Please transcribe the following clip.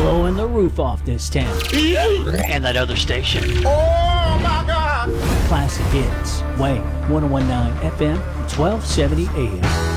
blowing the roof off this town. And that other station. Oh my God! Classic hits. Wave 101.9 FM, 1270 AM.